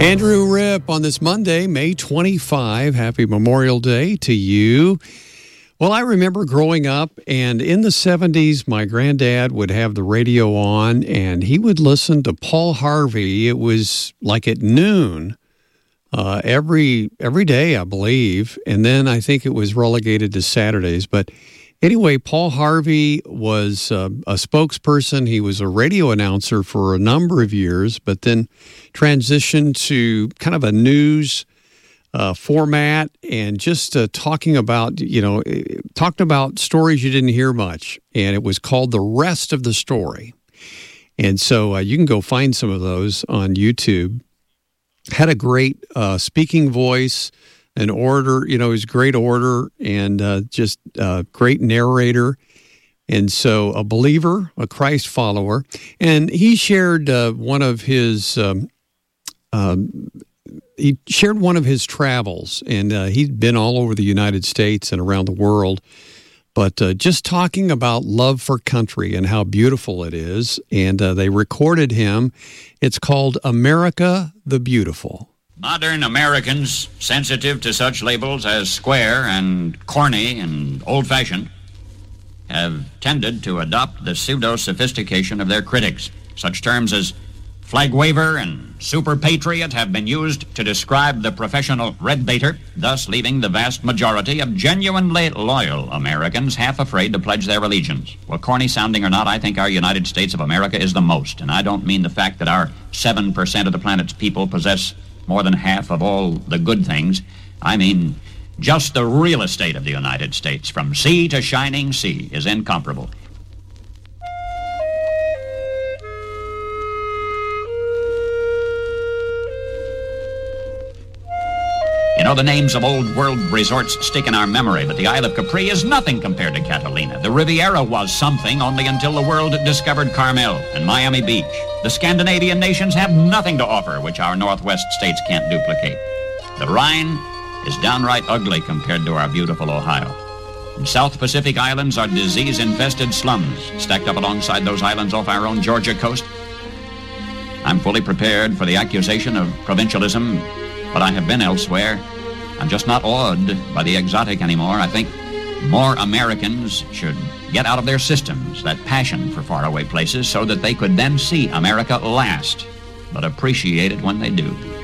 Andrew Ripp on this Monday, May 25. Happy Memorial Day to you. Well, I remember growing up, and in the 70s, my granddad would have the radio on, and he would listen to Paul Harvey. It was like at noon every day, I believe, and then I think it was relegated to Saturdays. But anyway, Paul Harvey was a spokesperson. He was a radio announcer for a number of years, but then transitioned to kind of a news format and just talking about stories you didn't hear much. And it was called The Rest of the Story. And so you can go find some of those on YouTube. Had a great speaking voice, an orator, he was a great orator and just a great narrator. And so a believer, a Christ follower. And he shared one of his travels, and he'd been all over the United States and around the world, but just talking about love for country and how beautiful it is. And they recorded him. It's called America the Beautiful. Modern Americans, sensitive to such labels as square and corny and old-fashioned, have tended to adopt the pseudo-sophistication of their critics. Such terms as flag waver and super patriot have been used to describe the professional red baiter, thus leaving the vast majority of genuinely loyal Americans half afraid to pledge their allegiance. Well, corny sounding or not, I think our United States of America is the most. And I don't mean the fact that our 7% of the planet's people possess more than half of all the good things. I mean, just the real estate of the United States, from sea to shining sea, is incomparable. The names of old world resorts stick in our memory, but the Isle of Capri is nothing compared to Catalina. The Riviera was something only until the world discovered Carmel and Miami Beach. The Scandinavian nations have nothing to offer which our Northwest states can't duplicate. The Rhine is downright ugly compared to our beautiful Ohio. And South Pacific islands are disease-infested slums stacked up alongside those islands off our own Georgia coast. I'm fully prepared for the accusation of provincialism, but I have been elsewhere. I'm just not awed by the exotic anymore. I think more Americans should get out of their systems that passion for faraway places so that they could then see America last, but appreciate it when they do.